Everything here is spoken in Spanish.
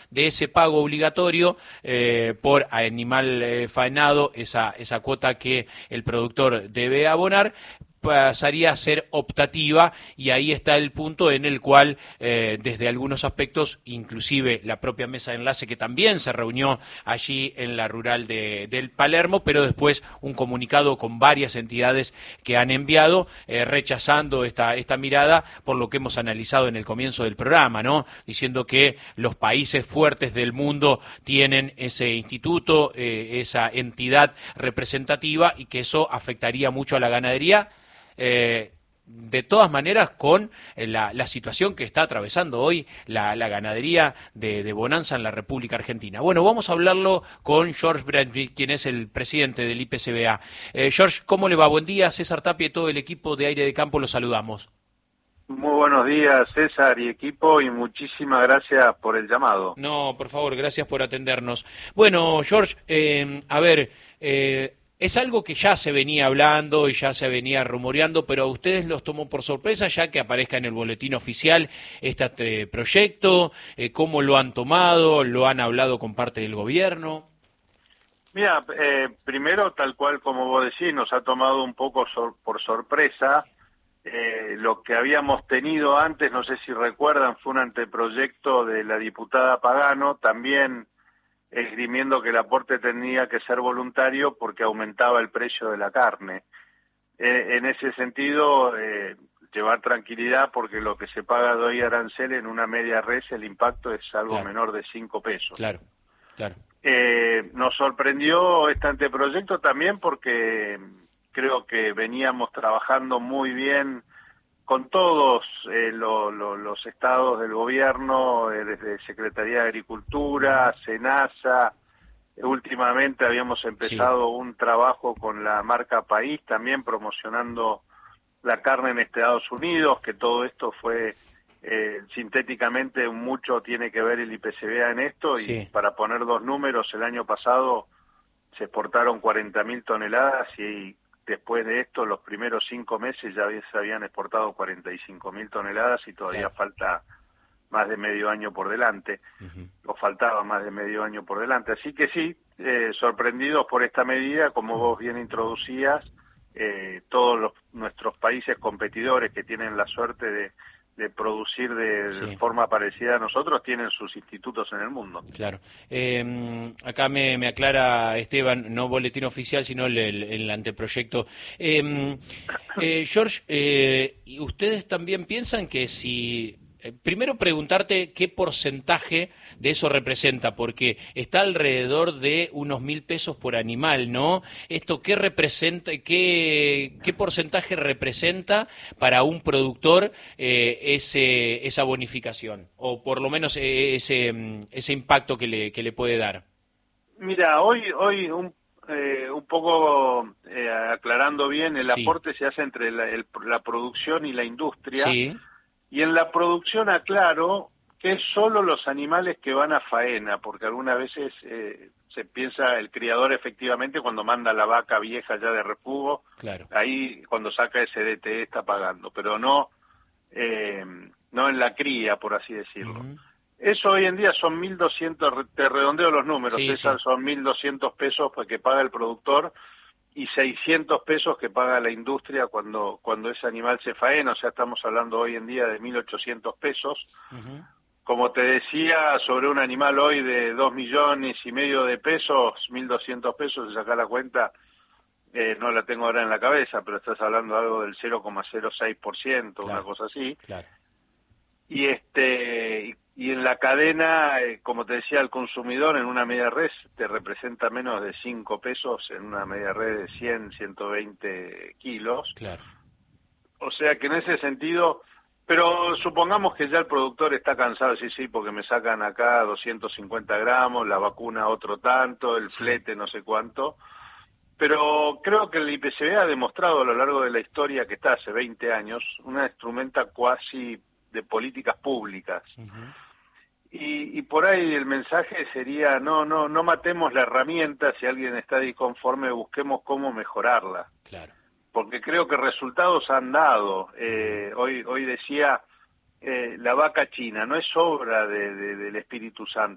de ese pago obligatorio por animal faenado, esa cuota que el productor debe abonar, pasaría a ser optativa, y ahí está el punto en el cual desde algunos aspectos, inclusive la propia mesa de enlace, que también se reunió allí en la rural del Palermo, pero después un comunicado con varias entidades que han enviado rechazando esta mirada, por lo que hemos analizado en el comienzo del programa, ¿no? Diciendo que los países fuertes del mundo tienen ese instituto, esa entidad representativa, y que eso afectaría mucho a la ganadería. De todas maneras, con la situación que está atravesando hoy la ganadería de bonanza en la República Argentina. Bueno, vamos a hablarlo con George Bradfield, quien es el presidente del IPCBA. George, ¿cómo le va? Buen día. César Tapia y todo el equipo de Aire de Campo los saludamos. Muy buenos días, César y equipo, y muchísimas gracias por el llamado. No, por favor, gracias por atendernos. Bueno, George, a ver... es algo que ya se venía hablando y ya se venía rumoreando, pero a ustedes los tomó por sorpresa ya que aparezca en el boletín oficial este proyecto. ¿Cómo lo han tomado? ¿Lo han hablado con parte del gobierno? Mira, primero, tal cual como vos decís, nos ha tomado un poco por sorpresa. Lo que habíamos tenido antes, no sé si recuerdan, fue un anteproyecto de la diputada Pagano, también esgrimiendo que el aporte tenía que ser voluntario porque aumentaba el precio de la carne. En ese sentido, llevar tranquilidad, porque lo que se paga de hoy arancel en una media res, el impacto es algo menor de 5 pesos. Claro, claro. Nos sorprendió este anteproyecto también porque creo que veníamos trabajando muy bien con todos los estados del gobierno, desde Secretaría de Agricultura, SENASA. Últimamente habíamos empezado un trabajo con la marca País, también promocionando la carne en Estados Unidos, que todo esto fue sintéticamente, mucho tiene que ver el IPCBA en esto, y para poner dos números, el año pasado se exportaron 40.000 toneladas y después de esto, los primeros 5 meses ya se habían exportado 45.000 toneladas y todavía falta más de medio año por delante, o faltaba más de medio año por delante. Así que sí, sorprendidos por esta medida, como vos bien introducías, todos nuestros países competidores que tienen la suerte de producir de forma parecida a nosotros, tienen sus institutos en el mundo. Claro. Acá me aclara Esteban, no boletín oficial, sino el anteproyecto. George, ¿y ustedes también piensan que si... primero preguntarte qué porcentaje de eso representa, porque está alrededor de unos 1.000 pesos por animal, ¿no? ¿Esto qué representa, qué porcentaje representa para un productor esa bonificación? O por lo menos ese impacto que le puede dar. Mira, hoy un poco aclarando bien, el aporte se hace entre la producción y la industria. Sí. Y en la producción aclaro que es solo los animales que van a faena, porque algunas veces se piensa el criador efectivamente cuando manda la vaca vieja ya de refugo, ahí cuando saca ese DTE está pagando, pero no en la cría, por así decirlo. Eso hoy en día son 1.200, te redondeo los números, César, son 1.200 pesos que paga el productor y 600 pesos que paga la industria cuando ese animal se faena, o sea, estamos hablando hoy en día de 1.800 pesos. Como te decía, sobre un animal hoy de 2,5 millones de pesos, 1.200 pesos, se saca la cuenta, no la tengo ahora en la cabeza, pero estás hablando de algo del 0,06%, una cosa así. Y en la cadena, como te decía, el consumidor en una media res te representa menos de 5 pesos en una media res de 100, 120 kilos. O sea que en ese sentido, pero supongamos que ya el productor está cansado, sí, porque me sacan acá 250 gramos, la vacuna otro tanto, el flete no sé cuánto. Pero creo que el IPCBA ha demostrado a lo largo de la historia, que está hace 20 años, una instrumenta cuasi de políticas públicas. Y por ahí el mensaje sería, no matemos la herramienta, si alguien está disconforme, busquemos cómo mejorarla. Porque creo que resultados han dado. Hoy decía, la vaca china no es obra del Espíritu Santo.